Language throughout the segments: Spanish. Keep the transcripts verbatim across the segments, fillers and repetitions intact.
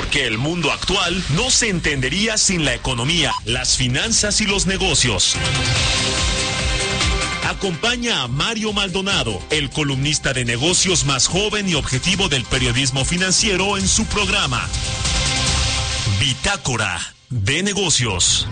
porque el mundo actual no se entendería sin la economía, las finanzas y los negocios. Acompaña a Mario Maldonado, el columnista de negocios más joven y objetivo del periodismo financiero, en su programa Bitácora de Negocios.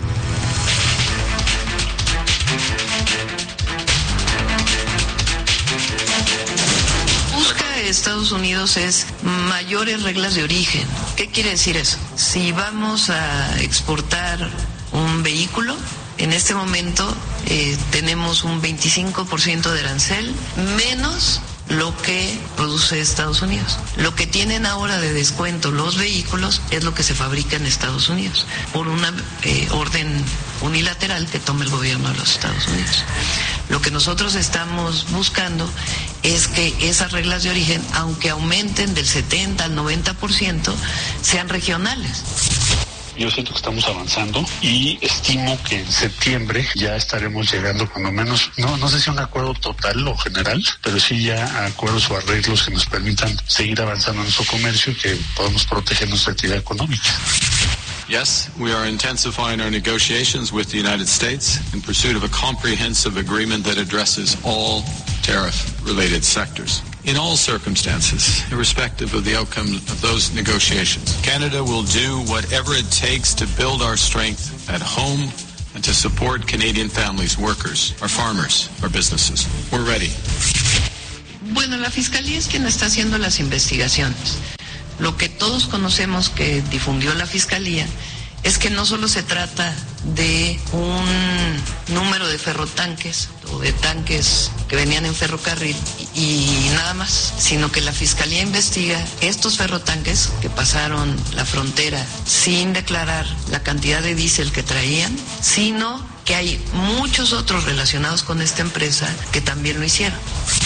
Busca Estados Unidos es mayores reglas de origen. ¿Qué quiere decir eso? Si vamos a exportar un vehículo, en este momento eh, tenemos un veinticinco por ciento de arancel menos lo que produce Estados Unidos. Lo que tienen ahora de descuento los vehículos es lo que se fabrica en Estados Unidos por una eh, orden unilateral que toma el gobierno de los Estados Unidos. Lo que nosotros estamos buscando es que esas reglas de origen, aunque aumenten del setenta al noventa por ciento, sean regionales. Yo siento que estamos avanzando y estimo que en septiembre ya estaremos llegando cuando menos, no, no sé si un acuerdo total o general, pero sí ya a acuerdos o arreglos que nos permitan seguir avanzando en nuestro comercio y que podamos proteger nuestra actividad económica. Yes, we are intensifying our negotiations with the United States in pursuit of a comprehensive agreement that addresses all tariff-related sectors. In all circumstances, irrespective of the outcome of those negotiations, Canada will do whatever it takes to build our strength at home and to support Canadian families, workers, our farmers, our businesses. We're ready. Bueno, la Fiscalía es quien está haciendo las investigaciones. Lo que todos conocemos que difundió la Fiscalía es que no solo se trata de un número de ferrotanques o de tanques que venían en ferrocarril y nada más, sino que la Fiscalía investiga estos ferrotanques que pasaron la frontera sin declarar la cantidad de diésel que traían, sino que hay muchos otros relacionados con esta empresa que también lo hicieron.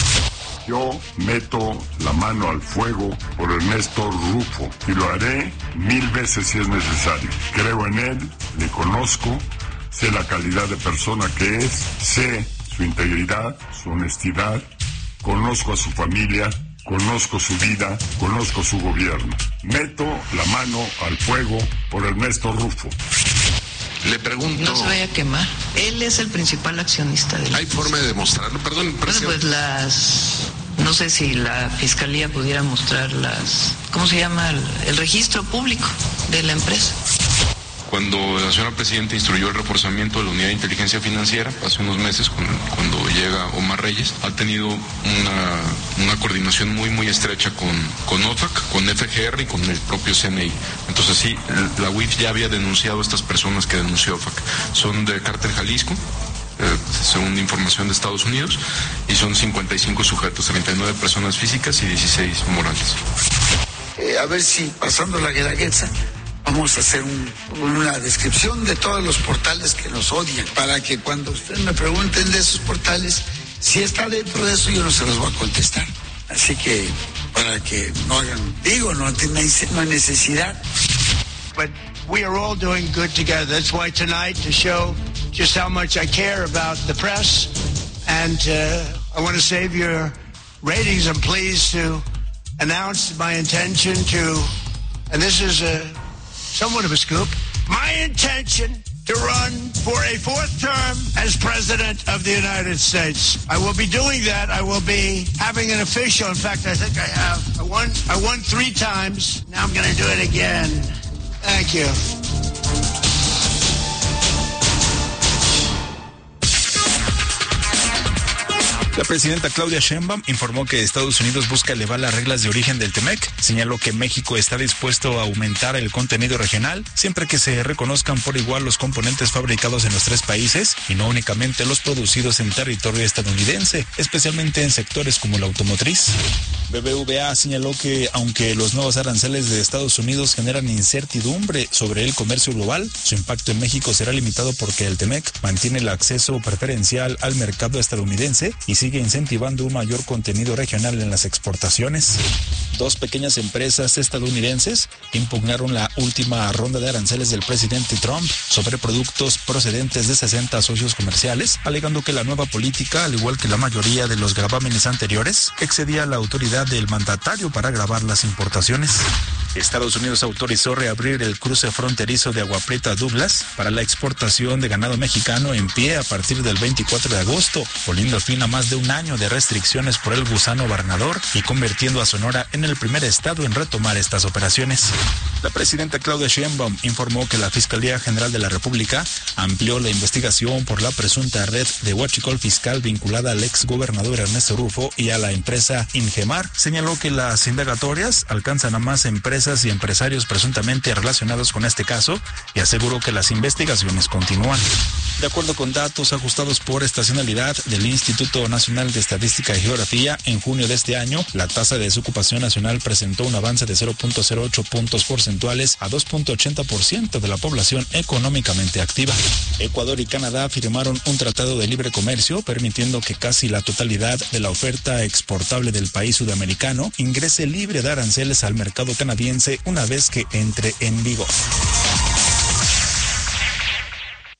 Yo meto la mano al fuego por Ernesto Rufo y lo haré mil veces si es necesario. Creo en él, le conozco, sé la calidad de persona que es, sé su integridad, su honestidad, conozco a su familia, conozco su vida, conozco su gobierno. Meto la mano al fuego por Ernesto Rufo. Le pregunto... No se vaya a quemar. Él es el principal accionista de la ¿Hay forma de demostrarlo? Perdón, presidente. Bueno, pues las... No sé si la Fiscalía pudiera mostrar las... ¿Cómo se llama? El, el registro público de la empresa. Cuando la señora presidenta instruyó el reforzamiento de la unidad de inteligencia financiera, hace unos meses, cuando, cuando llega Omar Reyes, ha tenido una, una coordinación muy, muy estrecha con, con O F A C, con F G R y con el propio C N I. Entonces sí, la U I F ya había denunciado a estas personas que denunció O F A C. Son de Cártel Jalisco, eh, según información de Estados Unidos, y son cincuenta y cinco sujetos, treinta y nueve personas físicas y dieciséis morales. Eh, a ver si, pasando la guelaguetza, vamos a hacer un, una descripción de todos los portales que nos odian, para que cuando ustedes me pregunten de esos portales, si está dentro de eso, yo no se los voy a contestar. Así que, para que no hagan, digo, no, no hay necesidad. But we are all doing good together. That's why tonight, to show just how much I care about the press, and uh, I want to save your ratings, I'm pleased to announce my intention to, and this is a somewhat of a scoop, my intention to run for a fourth term as President of the United States. I will be doing that. I will be having an official, in fact, I think I have. I won, I won three times. Now I'm going to do it again. Thank you. La presidenta Claudia Sheinbaum informó que Estados Unidos busca elevar las reglas de origen del T-MEC. Señaló que México está dispuesto a aumentar el contenido regional siempre que se reconozcan por igual los componentes fabricados en los tres países y no únicamente los producidos en territorio estadounidense, especialmente en sectores como la automotriz. B B V A señaló que aunque los nuevos aranceles de Estados Unidos generan incertidumbre sobre el comercio global, su impacto en México será limitado porque el T-MEC mantiene el acceso preferencial al mercado estadounidense y sigue incentivando un mayor contenido regional en las exportaciones. Dos pequeñas empresas estadounidenses impugnaron la última ronda de aranceles del presidente Trump sobre productos procedentes de sesenta socios comerciales, alegando que la nueva política, al igual que la mayoría de los gravámenes anteriores, excedía la autoridad del mandatario para gravar las importaciones. Estados Unidos autorizó reabrir el cruce fronterizo de Agua Prieta Douglas para la exportación de ganado mexicano en pie a partir del veinticuatro de agosto, poniendo fin a más de un año de restricciones por el gusano barnador y convirtiendo a Sonora en el primer estado en retomar estas operaciones. La presidenta Claudia Sheinbaum informó que la Fiscalía General de la República amplió la investigación por la presunta red de huachicol fiscal vinculada al ex gobernador Ernesto Rufo y a la empresa Ingemar. Señaló que las indagatorias alcanzan a más empresas y empresarios presuntamente relacionados con este caso y aseguró que las investigaciones continúan. De acuerdo con datos ajustados por estacionalidad del Instituto Nacional de Estadística y Geografía, en junio de este año, la tasa de desocupación nacional presentó un avance de cero punto cero ocho puntos porcentuales a dos punto ochenta por ciento de la población económicamente activa. Ecuador y Canadá firmaron un tratado de libre comercio permitiendo que casi la totalidad de la oferta exportable del país sudamericano ingrese libre de aranceles al mercado canadiense una vez que entre en vigor.